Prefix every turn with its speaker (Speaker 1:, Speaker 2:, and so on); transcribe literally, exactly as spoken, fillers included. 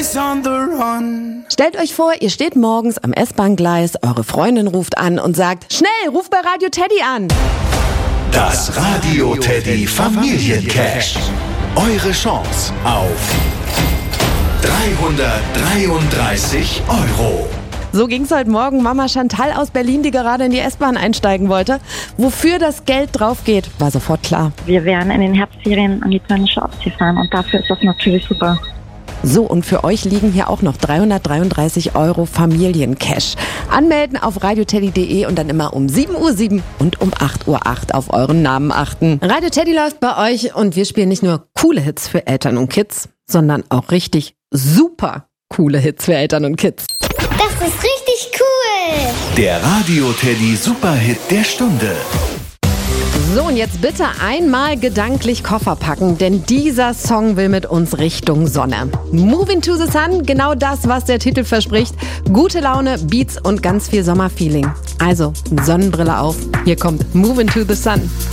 Speaker 1: always on the run.
Speaker 2: Stellt euch vor, ihr steht morgens am S-Bahn-Gleis, eure Freundin ruft an und sagt, schnell, ruf bei Radio Teddy an.
Speaker 3: Das Radio Teddy Familiencash. Eure Chance auf dreihundertdreiunddreißig Euro.
Speaker 2: So ging's heute Morgen Mama Chantal aus Berlin, die gerade in die S-Bahn einsteigen wollte. Wofür das Geld drauf geht, war sofort klar.
Speaker 4: Wir werden in den Herbstferien an die Polnische Ostsee fahren und dafür ist das natürlich super.
Speaker 2: So, und für euch liegen hier auch noch dreihundertdreiunddreißig Euro Familiencash. Anmelden auf radioteddy punkt de und dann immer um sieben Uhr sieben und um acht Uhr acht auf euren Namen achten. Radio Teddy läuft bei euch und wir spielen nicht nur coole Hits für Eltern und Kids, sondern auch richtig super coole Hits für Eltern und Kids.
Speaker 5: Das ist richtig cool!
Speaker 3: Der Radio Teddy Superhit der Stunde.
Speaker 2: So, und jetzt bitte einmal gedanklich Koffer packen, denn dieser Song will mit uns Richtung Sonne. Moving to the Sun, genau das, was der Titel verspricht. Gute Laune, Beats und ganz viel Sommerfeeling. Also, Sonnenbrille auf, hier kommt Moving to the Sun.